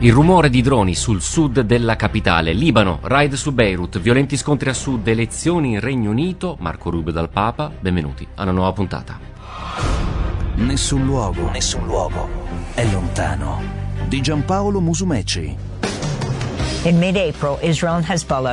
Il rumore di droni sul sud della capitale. Libano, raid su Beirut, violenti scontri a sud, elezioni in Regno Unito. Marco Rubio dal Papa, benvenuti a una nuova puntata. Nessun luogo è lontano. Di Giampaolo Musumeci. In mid-April, Israel and Hezbollah